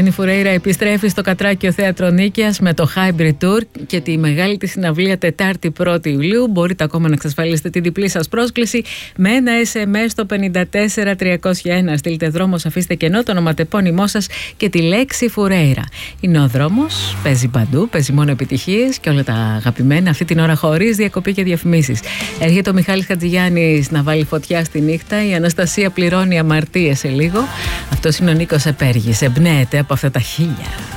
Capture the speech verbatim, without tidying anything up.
Ελένη Φουρέιρα επιστρέφει στο Κατράκιο Θέατρο Νίκαιας με το Hybrid Tour και τη μεγάλη τη συναυλία Τετάρτη πρώτη Ιουλίου. Μπορείτε ακόμα να εξασφαλίσετε τη διπλή σας πρόσκληση με ένα ες εμ ες στο πέντε τέσσερα τριακόσια ένα. Στείλτε δρόμος, αφήστε κενό, το ονοματεπώνυμό σας και τη λέξη Φουρέιρα. Είναι ο δρόμος, παίζει παντού, παίζει μόνο επιτυχίες και όλα τα αγαπημένα αυτή την ώρα χωρίς διακοπή και διαφημίσεις. Έρχεται ο Μιχάλης Χατζηγιάννης να βάλει φωτιά στη νύχτα. Η Αναστασία πληρώνει αμαρτίες σε λίγο. Αυτός είναι ο Νίκος Επέργης. Εμπνέεται από αυτά τα χίλια.